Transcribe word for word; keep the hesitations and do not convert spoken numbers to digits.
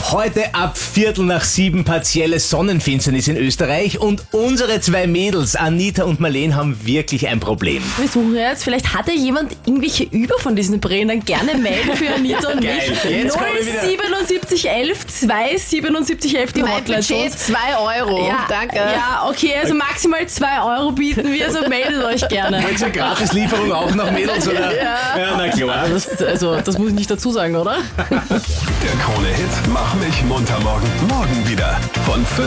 Heute ab Viertel nach sieben partielle Sonnenfinsternis in Österreich und unsere zwei Mädels, Anita und Marleen, haben wirklich ein Problem. Wir suchen jetzt, vielleicht hat ja jemand irgendwelche über von diesen Brillen, dann gerne melden für Anita und Geil, mich. jetzt kommen wir null wieder. siebenundsiebzig elf zwei siebenundsiebzig elf die Mein Hotline. Budget zwei Euro. Ja, Danke. Ja, okay, also maximal zwei Euro bieten wir, also meldet euch gerne. Wollt ihr Gratislieferung auch noch, Mädels? Oder? Ja. Ja, na klar. Das, also, das muss ich nicht dazu sagen, oder? Der Krone-Hit Mach mich munter morgen. Morgen wieder. Von fünf